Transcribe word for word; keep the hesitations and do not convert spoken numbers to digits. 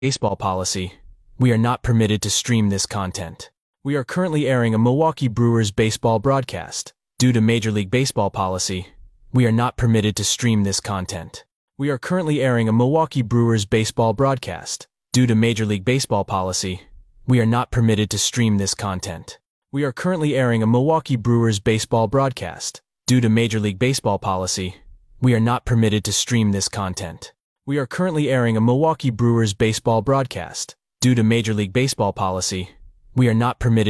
Baseball policy. We are not permitted to stream this content. We are currently airing a Milwaukee Brewers baseball broadcast. Due to Major League Baseball policy, we are not permitted to stream this content. We are currently airing a Milwaukee Brewers baseball broadcast. Due to Major League Baseball policy, we are not permitted to stream this content. We are currently airing a Milwaukee Brewers baseball broadcast. Due to Major League Baseball policy, we are not permitted to stream this content. We are currently airing a Milwaukee Brewers baseball broadcast. Due to Major League Baseball policy, we are not permitted